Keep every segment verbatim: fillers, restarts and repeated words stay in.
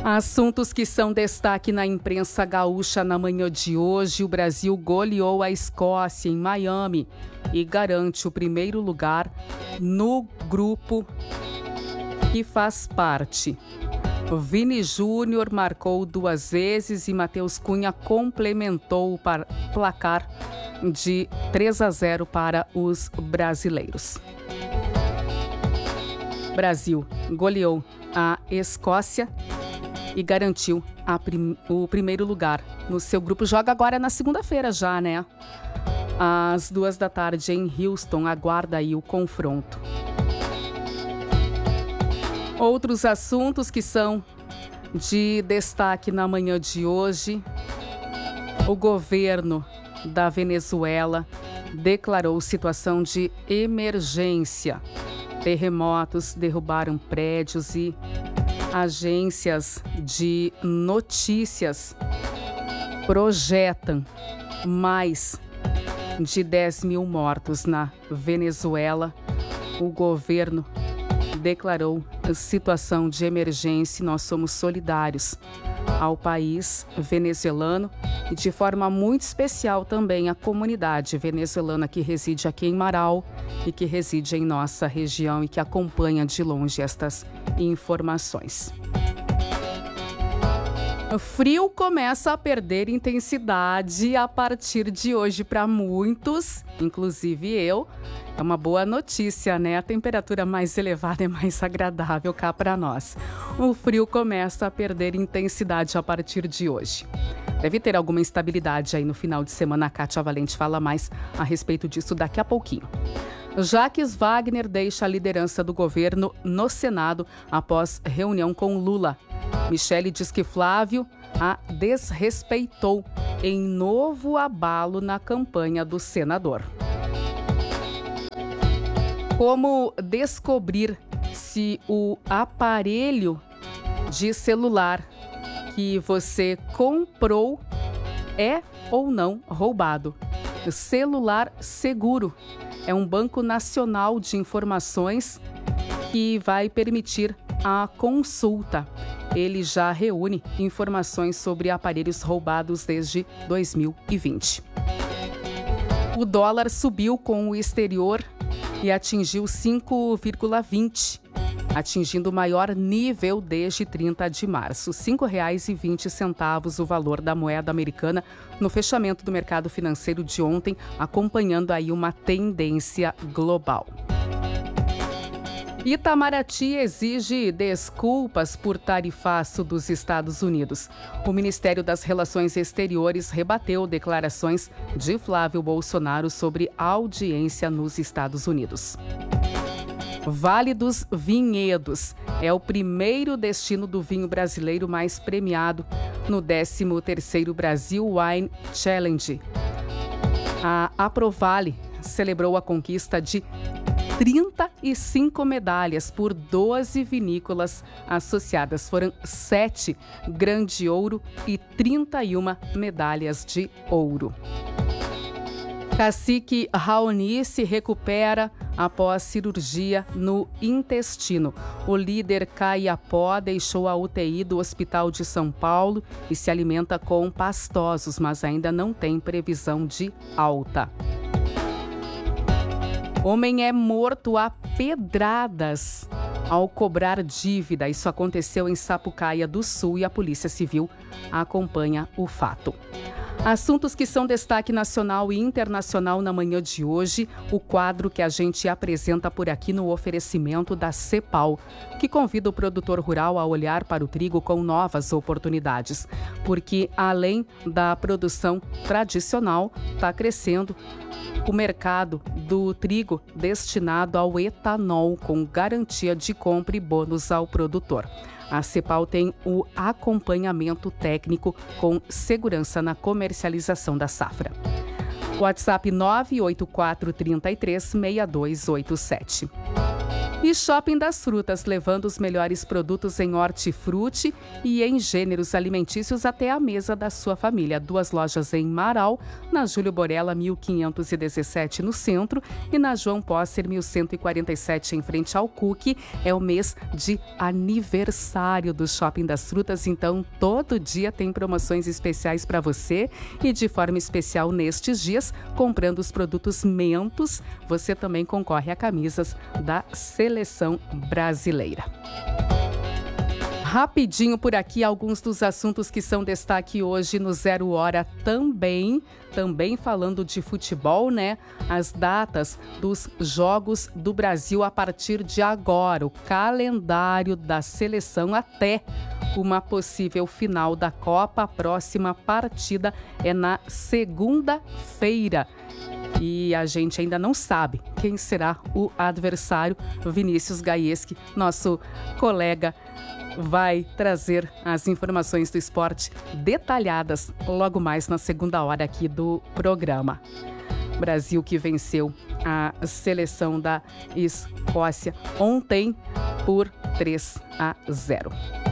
Assuntos que são destaque na imprensa gaúcha na manhã de hoje. O Brasil goleou a Escócia em Miami e garante o primeiro lugar no grupo que faz parte. Vini Júnior marcou duas vezes e Matheus Cunha complementou o placar de três a zero para os brasileiros. Brasil goleou a Escócia e garantiu a prim- o primeiro lugar no seu grupo. Joga agora na segunda-feira já, né? Às duas da tarde em Houston. Aguarda aí o confronto. Outros assuntos que são de destaque na manhã de hoje. O governo da Venezuela declarou situação de emergência. Terremotos derrubaram prédios e agências de notícias projetam mais de dez mil mortos na Venezuela. O governo declarou situação de emergência. Nós somos solidários ao país venezuelano e de forma muito especial também à comunidade venezuelana que reside aqui em Marau e que reside em nossa região e que acompanha de longe estas informações. O frio começa a perder intensidade a partir de hoje para muitos, inclusive eu. É uma boa notícia, né? A temperatura mais elevada é mais agradável cá para nós. O frio começa a perder intensidade a partir de hoje. Deve ter alguma instabilidade aí no final de semana. A Kátia Valente fala mais a respeito disso daqui a pouquinho. Jacques Wagner deixa a liderança do governo no Senado após reunião com Lula. Michele diz que Flávio a desrespeitou em novo abalo na campanha do senador. Como descobrir se o aparelho de celular que você comprou é ou não roubado? Celular Seguro é um banco nacional de informações que vai permitir a consulta. Ele já reúne informações sobre aparelhos roubados desde dois mil e vinte. O dólar subiu com o exterior e atingiu cinco vírgula vinte, atingindo o maior nível desde trinta de março. cinco reais e vinte centavos o valor da moeda americana no fechamento do mercado financeiro de ontem, acompanhando aí uma tendência global. Itamaraty exige desculpas por tarifaço dos Estados Unidos. O Ministério das Relações Exteriores rebateu declarações de Flávio Bolsonaro sobre audiência nos Estados Unidos. Vale dos Vinhedos é o primeiro destino do vinho brasileiro mais premiado no décimo terceiro Brasil Wine Challenge. A Aprovale celebrou a conquista de trinta e cinco medalhas por doze vinícolas associadas. Foram sete grande ouro e trinta e uma medalhas de ouro. Cacique Raoni se recupera após cirurgia no intestino. O líder Caiapó deixou a U T I do Hospital de São Paulo e se alimenta com pastosos, mas ainda não tem previsão de alta. Homem é morto a pedradas ao cobrar dívida. Isso aconteceu em Sapucaia do Sul e a Polícia Civil acompanha o fato. Assuntos que são destaque nacional e internacional na manhã de hoje, o quadro que a gente apresenta por aqui no oferecimento da Cepal, que convida o produtor rural a olhar para o trigo com novas oportunidades, porque além da produção tradicional, está crescendo o mercado do trigo destinado ao etanol, com garantia de compra e bônus ao produtor. A Cepal tem o acompanhamento técnico com segurança na comercialização da safra. WhatsApp nove oito quatro três três seis dois oito sete. E Shopping das Frutas, levando os melhores produtos em hortifruti e em gêneros alimentícios até a mesa da sua família. Duas lojas em Marau, na Júlio Borella, mil quinhentos e dezessete no centro e na João Posser, mil cento e quarenta e sete em frente ao Cuque. É o mês de aniversário do Shopping das Frutas, então todo dia tem promoções especiais para você e de forma especial nestes dias, comprando os produtos Mentos, você também concorre a camisas da Seleção Brasileira. Rapidinho por aqui, alguns dos assuntos que são destaque hoje no Zero Hora também, também falando de futebol, né? As datas dos Jogos do Brasil a partir de agora, o calendário da seleção até uma possível final da Copa. A próxima partida é na segunda-feira. E a gente ainda não sabe quem será o adversário. Vinícius Gaieski, nosso colega, vai trazer as informações do esporte detalhadas logo mais na segunda hora aqui do programa. Brasil que venceu a seleção da Escócia ontem por três a zero.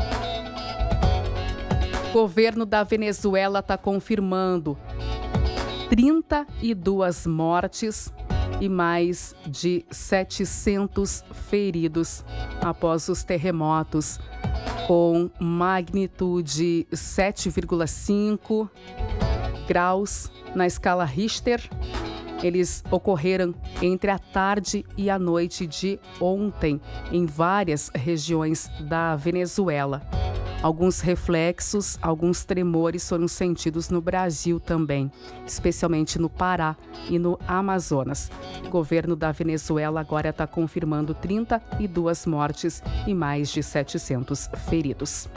O governo da Venezuela está confirmando trinta e duas mortes e mais de setecentos feridos após os terremotos com magnitude sete vírgula cinco graus na escala Richter. Eles ocorreram entre a tarde e a noite de ontem em várias regiões da Venezuela. Alguns reflexos, alguns tremores foram sentidos no Brasil também, especialmente no Pará e no Amazonas. O governo da Venezuela agora está confirmando trinta e duas mortes e mais de setecentos feridos.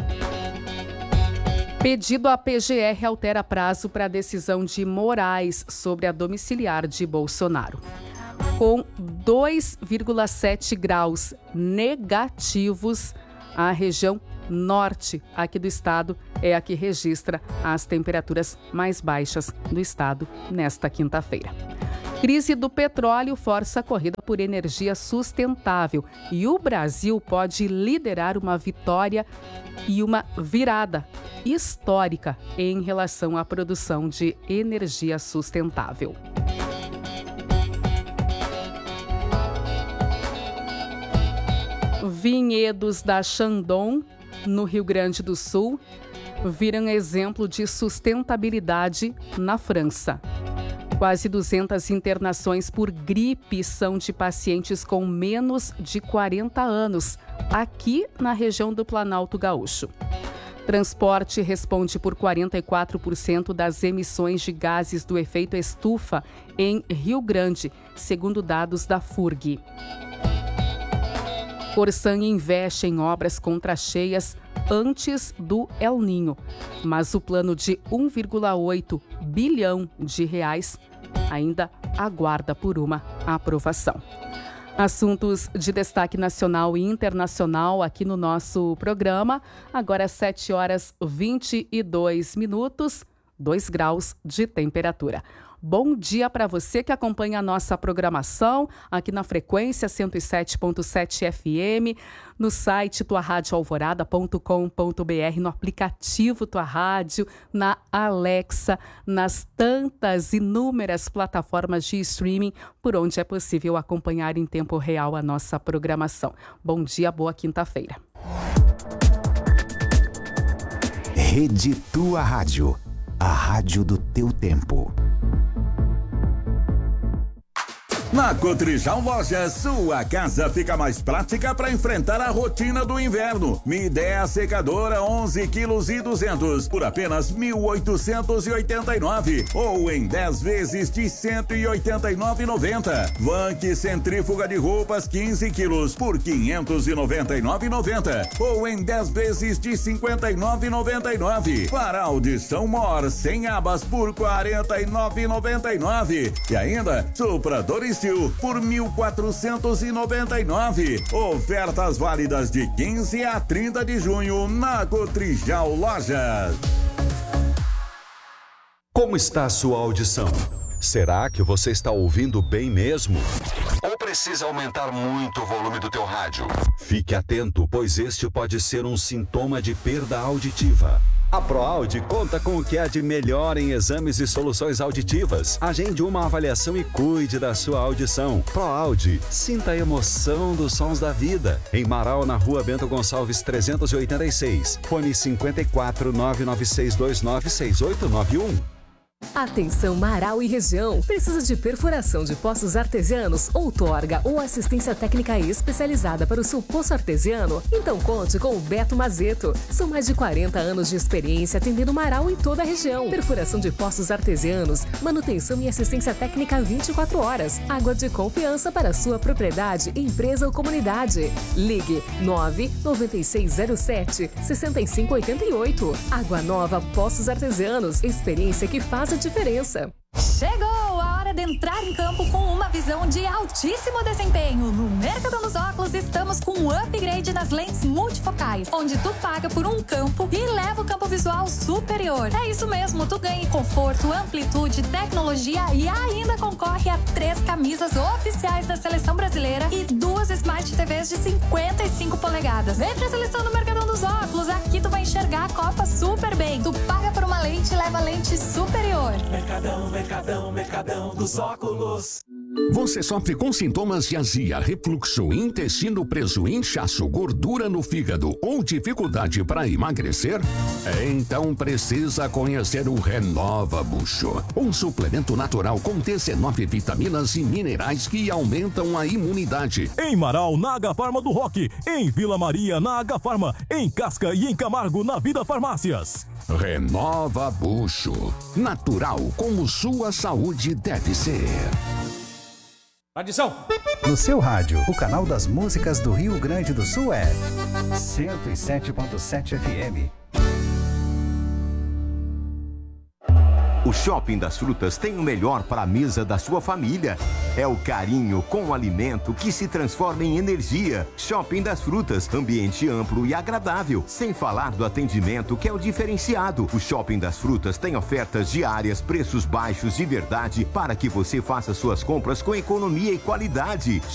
Pedido à P G R altera prazo para a decisão de Moraes sobre a domiciliar de Bolsonaro. Com dois vírgula sete graus negativos, a região norte aqui do estado é a que registra as temperaturas mais baixas do estado nesta quinta-feira. Crise do petróleo força a corrida por energia sustentável e o Brasil pode liderar uma vitória e uma virada histórica em relação à produção de energia sustentável. Vinhedos da Chandon, no Rio Grande do Sul, viram exemplo de sustentabilidade na França. Quase duzentas internações por gripe são de pacientes com menos de quarenta anos, aqui na região do Planalto Gaúcho. Transporte responde por quarenta e quatro por cento das emissões de gases do efeito estufa em Rio Grande, segundo dados da FURG. Corsã investe em obras contra-cheias antes do El Ninho, mas o plano de um vírgula oito bilhão de reais ainda aguarda por uma aprovação. Assuntos de destaque nacional e internacional aqui no nosso programa. Agora sete horas e vinte e dois minutos, dois graus de temperatura. Bom dia para você que acompanha a nossa programação aqui na frequência cento e sete ponto sete F M, no site tua rádio alvorada ponto com ponto b r, no aplicativo Tua Rádio, na Alexa, nas tantas inúmeras plataformas de streaming por onde é possível acompanhar em tempo real a nossa programação. Bom dia, boa quinta-feira. Rede Tua Rádio, a rádio do teu tempo. Na Cotrijal Lojas, sua casa fica mais prática para enfrentar a rotina do inverno. Midea secadora onze quilos e duzentos por apenas mil oitocentos e oitenta e nove ou em dez vezes de cento e oitenta e nove reais e noventa centavos. Vanque centrífuga de roupas quinze quilos por quinhentos e noventa e nove reais e noventa centavos ou em dez vezes de cinquenta e nove reais e noventa e nove centavos. Varal de São Mor sem abas por quarenta e nove reais e noventa e nove centavos. E ainda sopradores por mil quatrocentos e noventa e nove reais. Ofertas válidas de quinze a trinta de junho na Cotrijal Lojas. Como está a sua audição? Será que você está ouvindo bem mesmo? Ou precisa aumentar muito o volume do teu rádio? Fique atento, pois este pode ser um sintoma de perda auditiva. A ProAudio conta com o que há de melhor em exames e soluções auditivas. Agende uma avaliação e cuide da sua audição. ProAudio, sinta a emoção dos sons da vida. Em Marau, na rua Bento Gonçalves trezentos e oitenta e seis. Fone cinco quatro nove nove seis dois nove seis oito nove um. Atenção Marau e região. Precisa de perfuração de poços artesianos, outorga ou assistência técnica especializada para o seu poço artesiano? Então conte com o Beto Mazeto. São mais de quarenta anos de experiência atendendo Marau e toda a região. Perfuração de poços artesianos, manutenção e assistência técnica vinte e quatro horas. Água de confiança para sua propriedade, empresa ou comunidade. Ligue nove nove seis zero sete seis cinco oito oito. Água Nova Poços Artesianos. Experiência que faz a diferença. Chegou a hora de entrar em campo com uma visão de altíssimo desempenho. No Mercadão dos Óculos estamos com um upgrade nas lentes multifocais, onde tu paga por um campo e leva o campo visual superior. É isso mesmo, tu ganha conforto, amplitude, tecnologia e ainda concorre a três camisas oficiais da Seleção Brasileira e duas Smart T Vs de cinquenta e cinco polegadas. Vem pra seleção do Mercadão dos Óculos, aqui tu vai enxergar a Copa super bem. Tu paga por uma lente e leva lente superior. Mercadão, Mercadão, Mercadão dos Óculos. Você sofre com sintomas de azia, refluxo, intestino preso, inchaço, gordura no fígado ou dificuldade para emagrecer? Então precisa conhecer o Renova Bucho, um suplemento natural com dezenove vitaminas e minerais que aumentam a imunidade. Em Marau, na Agafarma do Roque. Em Vila Maria, na Agafarma. Em Casca e em Camargo, na Vida Farmácias. Renova Bucho, natural como sua saúde deve ser. Tradição. No seu rádio, o canal das músicas do Rio Grande do Sul é cento e sete ponto sete F M. O Shopping das Frutas tem o melhor para a mesa da sua família. É o carinho com o alimento que se transforma em energia. Shopping das Frutas, ambiente amplo e agradável. Sem falar do atendimento que é o diferenciado. O Shopping das Frutas tem ofertas diárias, preços baixos de verdade para que você faça suas compras com economia e qualidade.